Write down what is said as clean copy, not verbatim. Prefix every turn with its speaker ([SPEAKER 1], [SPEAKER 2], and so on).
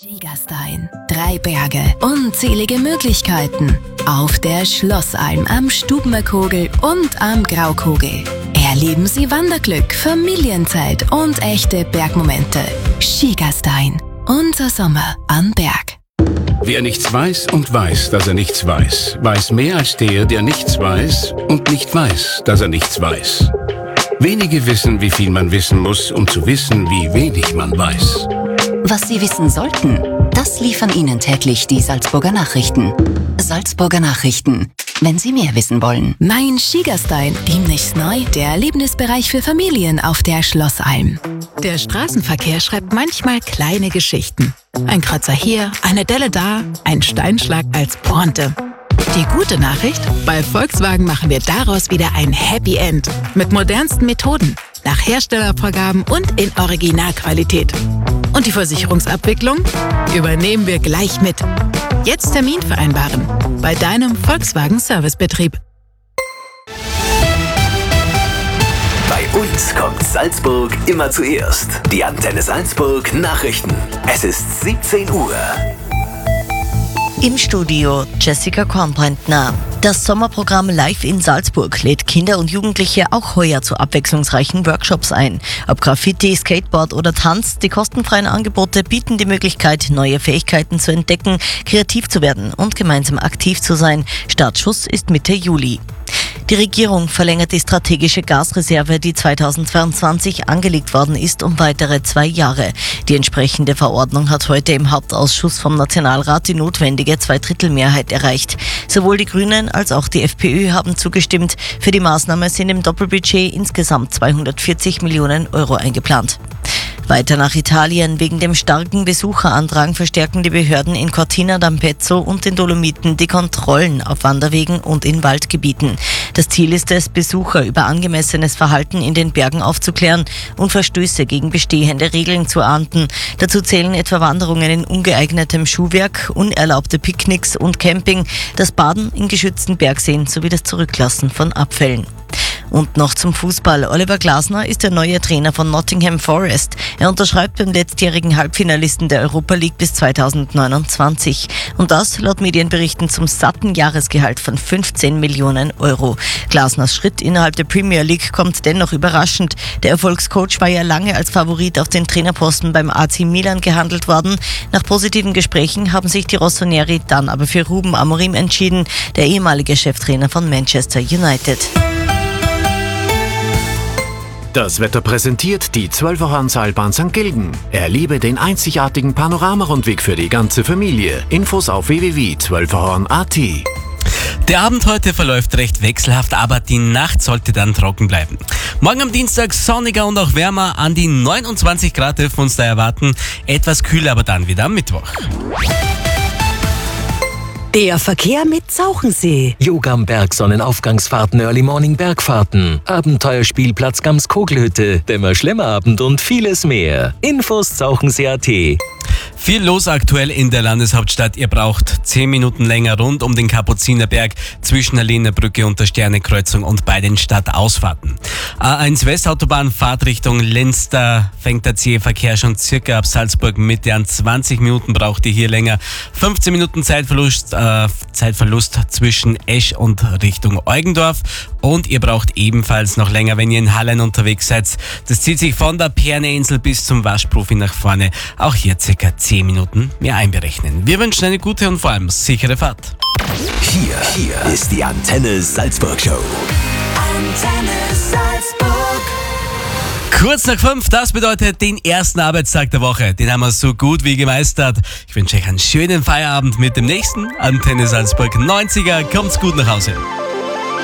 [SPEAKER 1] Schiegerstein, 3 Berge, unzählige Möglichkeiten. Auf der Schlossalm am Stubenbergkogel und am Graukogel. Erleben Sie Wanderglück, Familienzeit und echte Bergmomente. Schiegerstein, unser Sommer am Berg.
[SPEAKER 2] Wer nichts weiß und weiß, dass er nichts weiß, weiß mehr als der nichts weiß und nicht weiß, dass er nichts weiß. Wenige wissen, wie viel man wissen muss, um zu wissen, wie wenig man weiß.
[SPEAKER 3] Was Sie wissen sollten, das liefern Ihnen täglich die Salzburger Nachrichten. Salzburger Nachrichten, wenn Sie mehr wissen wollen.
[SPEAKER 1] Mein Schiegerstein, demnächst neu, der Erlebnisbereich für Familien auf der Schlossalm.
[SPEAKER 4] Der Straßenverkehr schreibt manchmal kleine Geschichten. Ein Kratzer hier, eine Delle da, ein Steinschlag als Pointe. Die gute Nachricht, bei Volkswagen machen wir daraus wieder ein Happy End. Mit modernsten Methoden, nach Herstellervorgaben und in Originalqualität. Und die Versicherungsabwicklung übernehmen wir gleich mit. Jetzt Termin vereinbaren bei deinem Volkswagen Servicebetrieb.
[SPEAKER 5] Bei uns kommt Salzburg immer zuerst. Die Antenne Salzburg Nachrichten. Es ist 17 Uhr.
[SPEAKER 6] Im Studio Jessica Kornbrentner. Das Sommerprogramm Live in Salzburg lädt Kinder und Jugendliche auch heuer zu abwechslungsreichen Workshops ein. Ob Graffiti, Skateboard oder Tanz, die kostenfreien Angebote bieten die Möglichkeit, neue Fähigkeiten zu entdecken, kreativ zu werden und gemeinsam aktiv zu sein. Startschuss ist Mitte Juli. Die Regierung verlängert die strategische Gasreserve, die 2022 angelegt worden ist, um weitere 2 Jahre. Die entsprechende Verordnung hat heute im Hauptausschuss vom Nationalrat die notwendige 2/3-Mehrheit erreicht. Sowohl die Grünen als auch die FPÖ haben zugestimmt. Für die Maßnahme sind im Doppelbudget insgesamt 240 Millionen Euro eingeplant. Weiter nach Italien. Wegen dem starken Besucherandrang verstärken die Behörden in Cortina d'Ampezzo und den Dolomiten die Kontrollen auf Wanderwegen und in Waldgebieten. Das Ziel ist es, Besucher über angemessenes Verhalten in den Bergen aufzuklären und Verstöße gegen bestehende Regeln zu ahnden. Dazu zählen etwa Wanderungen in ungeeignetem Schuhwerk, unerlaubte Picknicks und Camping, das Baden in geschützten Bergseen sowie das Zurücklassen von Abfällen. Und noch zum Fußball. Oliver Glasner ist der neue Trainer von Nottingham Forest. Er unterschreibt beim letztjährigen Halbfinalisten der Europa League bis 2029. Und das laut Medienberichten zum satten Jahresgehalt von 15 Millionen Euro. Glasners Schritt innerhalb der Premier League kommt dennoch überraschend. Der Erfolgscoach war ja lange als Favorit auf den Trainerposten beim AC Milan gehandelt worden. Nach positiven Gesprächen haben sich die Rossoneri dann aber für Ruben Amorim entschieden, der ehemalige Cheftrainer von Manchester United.
[SPEAKER 7] Das Wetter präsentiert die 12er-Hornseilbahn St. Gilgen. Erlebe den einzigartigen Panoramarundweg für die ganze Familie. Infos auf www.12erhorn.at.
[SPEAKER 8] Der Abend heute verläuft recht wechselhaft, aber die Nacht sollte dann trocken bleiben. Morgen am Dienstag sonniger und auch wärmer, an die 29 Grad dürfen uns da erwarten. Etwas kühler aber dann wieder am Mittwoch.
[SPEAKER 9] Der Verkehr mit Zauchensee.
[SPEAKER 5] Yoga am Berg, Sonnenaufgangsfahrten, Early Morning Bergfahrten, Abenteuerspielplatz Gams Kogelhütte, Dämmer-Schlemmerabend und vieles mehr. Infos Zauchensee.at.
[SPEAKER 8] Viel los aktuell in der Landeshauptstadt. Ihr braucht 10 Minuten länger rund um den Kapuzinerberg zwischen der Lehnerbrücke und der Sternekreuzung und bei den Stadtausfahrten. A1 Westautobahn Fahrtrichtung Linz, da fängt der zähe Verkehr schon circa ab Salzburg Mitte an. 20 Minuten braucht ihr hier länger. 15 Minuten Zeitverlust zwischen Esch und Richtung Eugendorf. Und ihr braucht ebenfalls noch länger, wenn ihr in Hallein unterwegs seid. Das zieht sich von der Perneinsel bis zum Waschprofi nach vorne. Auch hier circa 10 Minuten mehr einberechnen. Wir wünschen eine gute und vor allem sichere Fahrt.
[SPEAKER 5] Hier ist die Antenne Salzburg Show.
[SPEAKER 9] Antenne Salzburg.
[SPEAKER 8] Kurz nach 5, das bedeutet den ersten Arbeitstag der Woche. Den haben wir so gut wie gemeistert. Ich wünsche euch einen schönen Feierabend mit dem nächsten Antenne Salzburg 90er. Kommt's gut nach Hause.